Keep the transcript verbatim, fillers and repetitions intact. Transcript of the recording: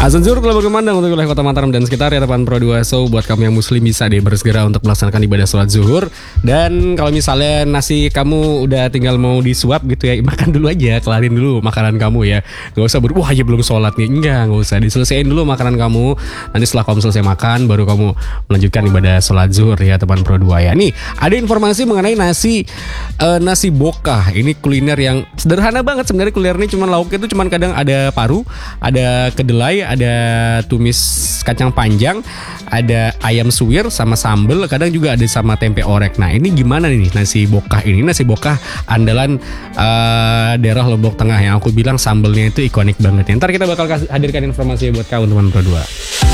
Azan zuhur telah berkumandang untuk wilayah kota Mataram dan sekitar ya teman Pro dua. So buat kamu yang muslim bisa deh bersegera untuk melaksanakan ibadah sholat zuhur. Dan kalau misalnya nasi kamu udah tinggal mau disuap gitu ya, makan dulu aja, kelarin dulu makanan kamu ya. Gak usah ber, wah ya belum sholat nih. Enggak, gak usah, diselesaikan dulu makanan kamu. Nanti setelah kamu selesai makan baru kamu melanjutkan ibadah sholat zuhur ya teman Pro dua ya. Nih ada informasi mengenai nasi uh, nasi bokah. Ini kuliner yang sederhana banget sebenarnya. Kuliner ini cuman lauknya itu cuman kadang ada paru, ada kedelai, ada tumis kacang panjang, ada ayam suwir sama sambel, kadang juga ada sama tempe orek. Nah ini gimana nih nasi bokah ini? Nasi bokah andalan uh, daerah Lombok Tengah yang aku bilang sambelnya itu ikonik banget. Ntar kita bakal kasih, hadirkan informasi buat kawan teman Pro dua.